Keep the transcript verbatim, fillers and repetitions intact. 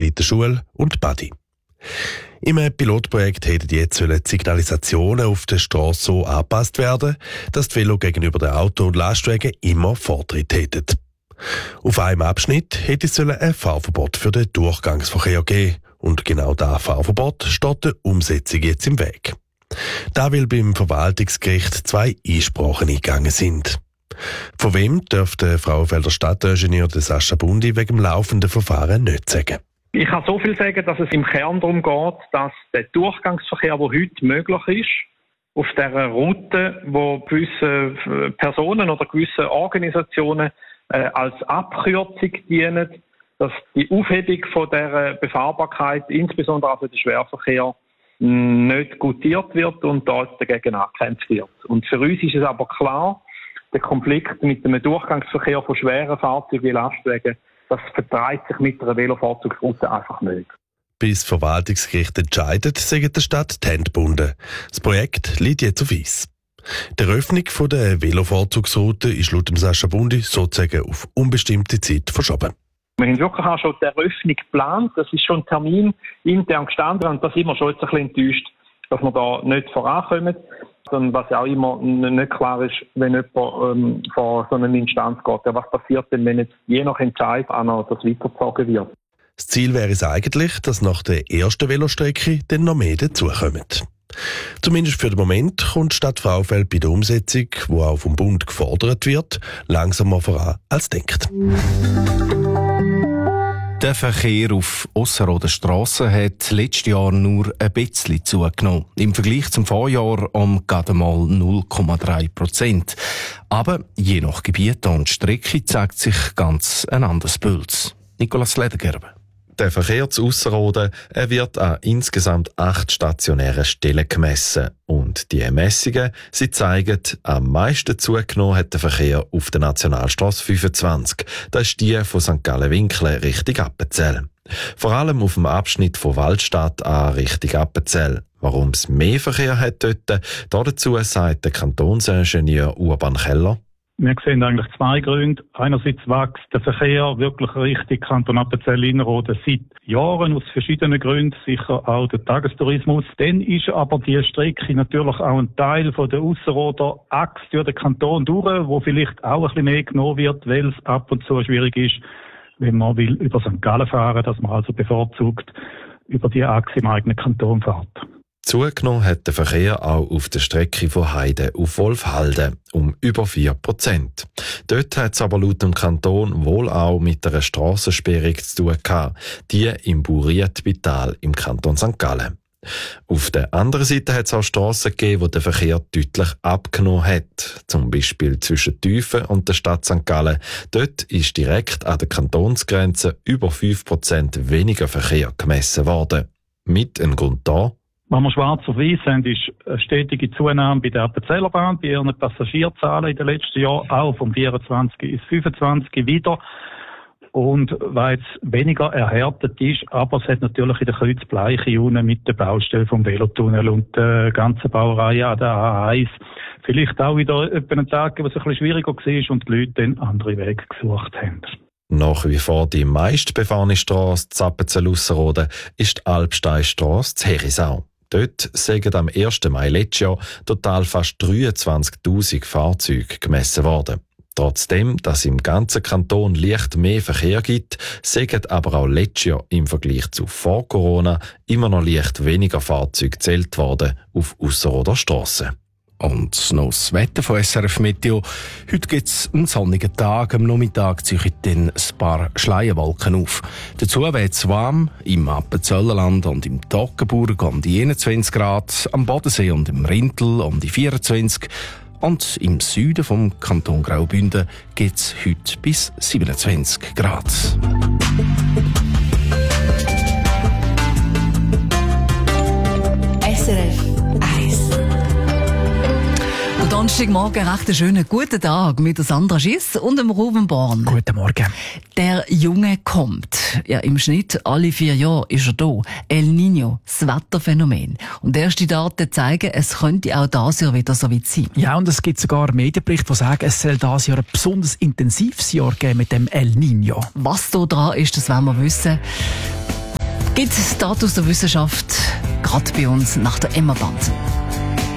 in der Schule und Badi. Im Pilotprojekt hätten jetzt die Signalisationen auf der Straße so angepasst werden, dass die Velo gegenüber den Auto- und Lastwagen immer Vortritt hätten. Auf einem Abschnitt hätte es ein Fahrverbot für den Durchgangsverkehr geben und genau dieses Fahrverbot steht der Umsetzung jetzt im Weg. Da weil beim Verwaltungsgericht zwei Einsprachen eingegangen sind. Von wem dürfte der Frauenfelder Stadtingenieur Sascha Bundi wegen dem laufenden Verfahren nicht sagen. Ich kann so viel sagen, dass es im Kern darum geht, dass der Durchgangsverkehr, der heute möglich ist, auf dieser Route, wo gewisse Personen oder gewisse Organisationen äh, als Abkürzung dienen, dass die Aufhebung von dieser Befahrbarkeit, insbesondere also der Schwerverkehr, nicht gutiert wird und dort dagegen angekämpft wird. Und für uns ist es aber klar, der Konflikt mit dem Durchgangsverkehr von schweren Fahrzeugen wie Lastwagen, das vertreibt sich mit einer Velofahrzeugroute einfach nicht. Bis das Verwaltungsgericht entscheidet, sagt der Stadt die Hände gebunden. Das Projekt liegt jetzt auf Eis. Die Eröffnung der Velofahrzeugroute ist laut Sascha Bundi sozusagen auf unbestimmte Zeit verschoben. Wir haben wirklich auch schon die Eröffnung geplant. Das ist schon ein Termin intern gestanden und da sind wir schon jetzt ein bisschen enttäuscht, dass wir da nicht vorankommen. Und was ja auch immer nicht klar ist, wenn jemand ähm, vor so eine Instanz geht. Ja, was passiert denn, wenn jetzt je nach Entscheid auch noch das weitergezogen wird? Das Ziel wäre es eigentlich, dass nach der ersten Velostrecke dann noch mehr dazukommen. Zumindest für den Moment kommt die Stadt Frauenfeld bei der Umsetzung, die auch vom Bund gefordert wird, langsamer voran als denkt. Der Verkehr auf Ausserrhoder Strassen hat letztes Jahr nur ein bisschen zugenommen. Im Vergleich zum Vorjahr um gerade mal null Komma drei Prozent. Aber je nach Gebiet und Strecke zeigt sich ganz ein anderes Bild. Nicolas Ledergerber. Der Verkehr zu Ausserrhoden wird an insgesamt acht stationären Stellen gemessen. Und die Messungen, sie zeigen, am meisten zugenommen hat der Verkehr auf der Nationalstrasse fünfundzwanzig. Das ist die von Sankt Gallen-Winklen Richtung Appenzell. Vor allem auf dem Abschnitt von Waldstadt an Richtung Appenzell. Warum es mehr Verkehr hat dort, dazu sagt der Kantonsingenieur Urban Keller. Wir sehen eigentlich zwei Gründe. Einerseits wächst der Verkehr wirklich richtig Kanton Appenzell-Innerrhoden seit Jahren aus verschiedenen Gründen, sicher auch der Tagestourismus. Dann ist aber die Strecke natürlich auch ein Teil von der Ausserrhoder Achse durch den Kanton durch, wo vielleicht auch ein bisschen mehr genommen wird, weil es ab und zu schwierig ist, wenn man will über Sankt Gallen fahren, dass man also bevorzugt über die Achse im eigenen Kanton fährt. Zugenommen hat der Verkehr auch auf der Strecke von Heide auf Wolfhalden um über vier Prozent. Dort hat es aber laut dem Kanton wohl auch mit einer Strassensperrung zu tun gehabt, die im Burietbital im Kanton Sankt Gallen. Auf der anderen Seite hat es auch Strassen gegeben, wo der Verkehr deutlich abgenommen hat. Zum Beispiel zwischen Tüfen und der Stadt Sankt Gallen. Dort ist direkt an der Kantonsgrenze über fünf Prozent weniger Verkehr gemessen worden. Mit einem Grund da. Was wir schwarz auf weiß haben, ist eine stetige Zunahme bei der Appenzeller Bahn, bei ihren Passagierzahlen in den letzten Jahren, auch vom vierundzwanzig ins fünfundzwanzig wieder. Und weil es weniger erhärtet ist, aber es hat natürlich in der Kreuzbleiche unten mit der Baustelle vom Velotunnel und der ganzen Baureihe an der A eins vielleicht auch wieder einen Tag, wo es ein bisschen schwieriger war und die Leute dann andere Wege gesucht haben. Nach wie vor die meistbefahrene Strasse zu Appenzell-Ausserrhoden ist die Alpsteinstrasse zu Herisau. Dort sind am ersten Mai letztes Jahr total fast dreiundzwanzigtausend Fahrzeuge gemessen worden. Trotzdem, dass im ganzen Kanton leicht mehr Verkehr gibt, sind aber auch letztes Jahr im Vergleich zu vor Corona immer noch leicht weniger Fahrzeuge gezählt worden auf Ausserrhoder Strassen. Und noch das Wetter von S R F Meteo. Heute gibt es einen sonnigen Tag. Am Nachmittag ziehen dann ein paar Schleierwolken auf. Dazu wird es warm im Appenzellnerland und im Toggenburg um die einundzwanzig Grad, am Bodensee und im Rintel um die vierundzwanzig. Und im Süden vom Kanton Graubünden gibt es heute bis siebenundzwanzig Grad. S R F eins. Donnerstagmorgen recht einen schönen guten Tag mit der Sandra Schiss und dem Ruben Born. Guten Morgen. Der Junge kommt. Ja, im Schnitt alle vier Jahre ist er da. El Niño, das Wetterphänomen. Und erste Daten zeigen, es könnte auch dieses Jahr wieder so weit sein. Ja, und es gibt sogar Medienberichte, die sagen, es soll dieses Jahr ein besonders intensives Jahr geben mit dem El Niño. Was da dran ist, das wollen wir wissen. Gibt es Daten aus der Wissenschaft, gerade bei uns nach der Emma Banzen.